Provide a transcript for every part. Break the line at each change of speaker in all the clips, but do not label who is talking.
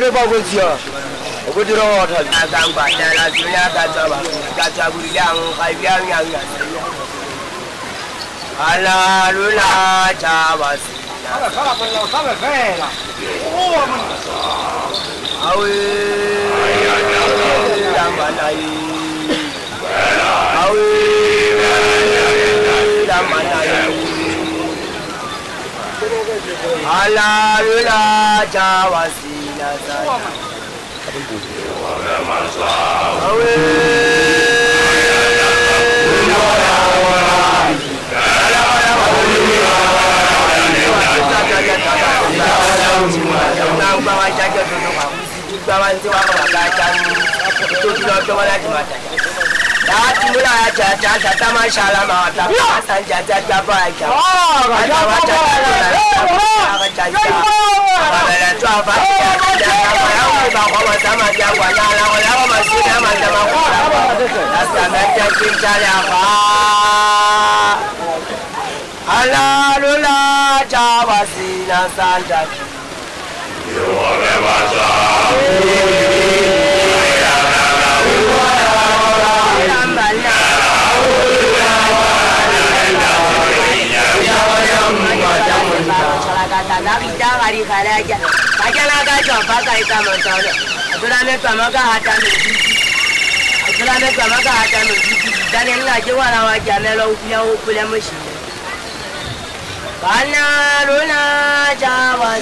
Agora para você, ó. Eu vou tirar uma outra. Ala lula Jawa sila.
Salah pun salah vela. Oh,
Awe lamanai. Awe lamanai. Ala lula Jawa sila. Awe Ala lula Jawa sila sandal. Kana luna Jawa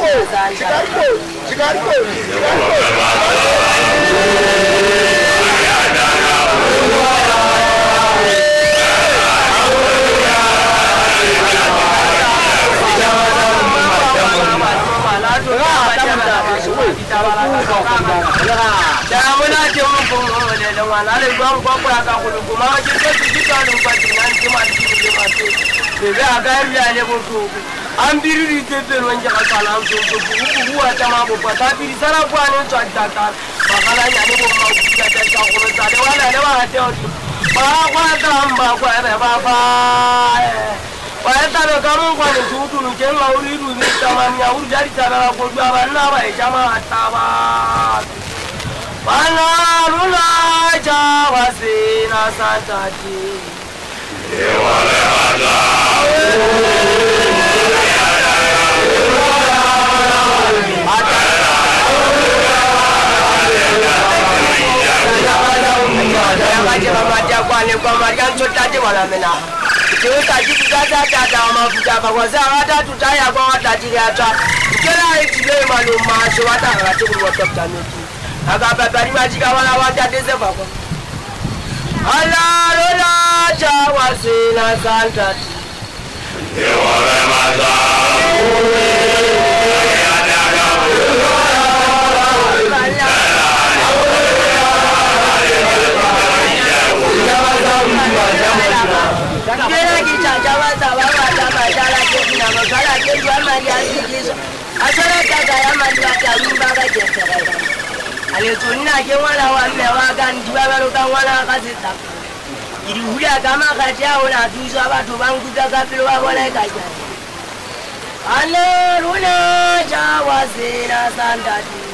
Ambiri tete wanja kasalam suntu buku acama buku tapi sana buane cuaca makanya nyane buku mau kita cakap orang tadi wala lewa hati orang bawa tamba kuare bapa kuare tadi kamu kuare suatu nujen lauri dulu tamanya urjari cara aku jualan apa jama tabat mana lula Jawa sina santaji Ala lula Jawa sila santat. Alitunina ke wala wanne wagan dibabalo kan wala kasita irihuya kama katia ona tuzo abantu banguta kapilo wala kaja ale runa Jawa sina sandati